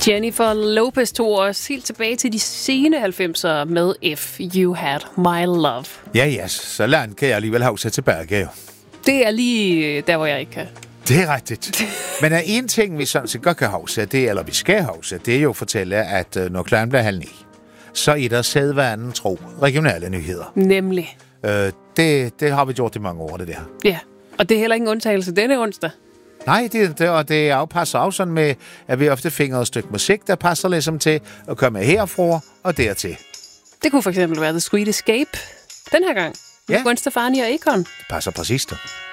Jennifer Lopez tog os helt tilbage til de sene 90'ere med If You Had My Love. Ja, så langt kan jeg alligevel huske tilbage, jo. Det er lige der, hvor jeg ikke kan. Det er rigtigt. Men en ting, vi sådan set godt kan huske, eller vi skal huske, det er jo at fortælle, at når klokken bliver 8:30, så er der sædvanen tro regionale nyheder. Nemlig. Det har vi gjort i mange år, det der. Ja, og det er heller ingen undtagelse denne onsdag. Nej, det afpasser også sådan med, at vi ofte finder et stykke musik, der passer ligesom til at komme herfra og dertil. Det kunne for eksempel være The Sweet Escape den her gang. Ja. Gwen Stefani og Akon. Det passer præcis det.